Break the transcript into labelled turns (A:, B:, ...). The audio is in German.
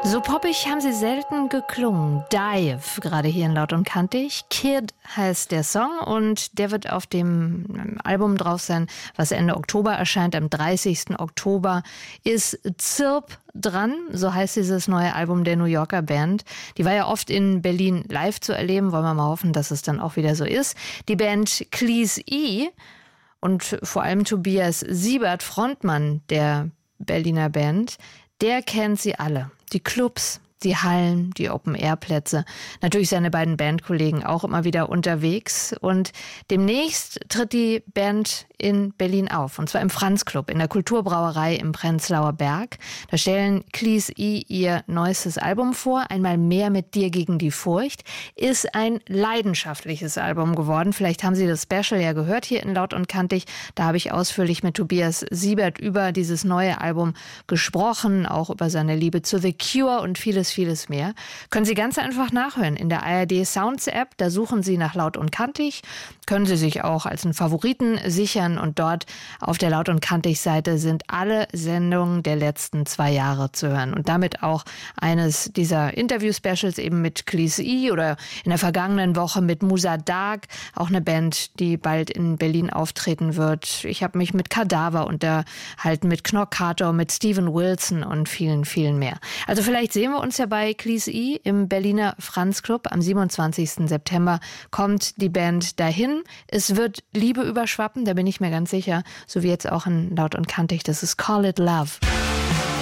A: So poppig haben sie selten geklungen. Dive, gerade hier in Laut und Kantig. Kid heißt der Song und der wird auf dem Album drauf sein, was Ende Oktober erscheint. Am 30. Oktober ist Zirp dran, so heißt dieses neue Album der New Yorker Band. Die war ja oft in Berlin live zu erleben, wollen wir mal hoffen, dass es dann auch wieder so ist. Die Band Cleese E und vor allem Tobias Siebert, Frontmann der Berliner Band, der kennt sie alle. Die Clubs, die Hallen, die Open-Air-Plätze. Natürlich seine beiden Bandkollegen auch immer wieder unterwegs. Und demnächst tritt die Band in Berlin auf. Und zwar im Franz-Club, in der Kulturbrauerei im Prenzlauer Berg. Da stellen Cleese E ihr neuestes Album vor. Einmal mehr mit dir gegen die Furcht. Ist ein leidenschaftliches Album geworden. Vielleicht haben Sie das Special ja gehört hier in Laut und Kantig. Da habe ich ausführlich mit Tobias Siebert über dieses neue Album gesprochen. Auch über seine Liebe zu The Cure und vieles mehr. Können Sie ganz einfach nachhören in der ARD Sounds App. Da suchen Sie nach Laut und Kantig. Können Sie sich auch als einen Favoriten sichern und dort auf der Laut und Kantig Seite sind alle Sendungen der letzten 2 Jahre zu hören. Und damit auch eines dieser Interview-Specials eben mit Cleese E oder in der vergangenen Woche mit Musa Dark, auch eine Band, die bald in Berlin auftreten wird. Ich habe mich mit Kadaver unterhalten, mit Knockator, mit Steven Wilson und vielen mehr. Also vielleicht sehen wir uns ja bei Cleese E im Berliner Franz Club. Am 27. September kommt die Band dahin. Es wird Liebe überschwappen, da bin ich mir ganz sicher. So wie jetzt auch in Laut und Kantig. Das ist Call It Love.